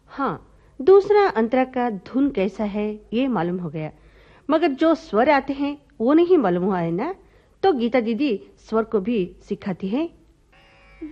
हाँ, दूसरा अंतरा का धुन कैसा है ये मालूम हो गया, मगर जो स्वर आते हैं वो नहीं मालूम हुआ है ना। तो गीता दीदी स्वर को भी सिखाती है।